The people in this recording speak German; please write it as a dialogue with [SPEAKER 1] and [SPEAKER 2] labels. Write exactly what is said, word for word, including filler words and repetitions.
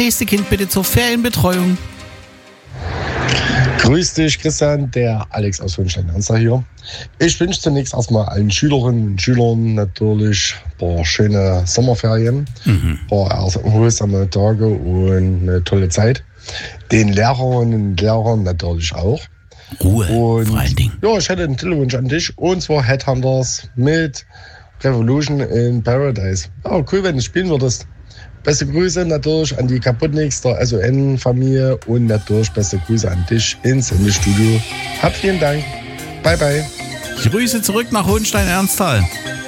[SPEAKER 1] nächste Kind bitte zur Ferienbetreuung.
[SPEAKER 2] Grüß dich, Christian, der Alex aus Hohenstein-Ernstthal hier. Ich wünsche zunächst erstmal allen Schülerinnen und Schülern natürlich ein paar schöne Sommerferien, mhm. ein paar erholsame Tage und eine tolle Zeit. Den Lehrerinnen und Lehrern natürlich auch.
[SPEAKER 1] Ruhe,
[SPEAKER 2] und,
[SPEAKER 1] vor allen Dingen.
[SPEAKER 2] Ja, ich hätte einen Titelwunsch an dich, und zwar Headhunters mit Revolution in Paradise. Ja, cool, wenn du spielen würdest. Beste Grüße natürlich an die Kaputniks der S O N-Familie und natürlich beste Grüße an dich ins Sendestudio. Hab vielen Dank. Bye, bye.
[SPEAKER 1] Grüße zurück nach Hohenstein-Ernstthal.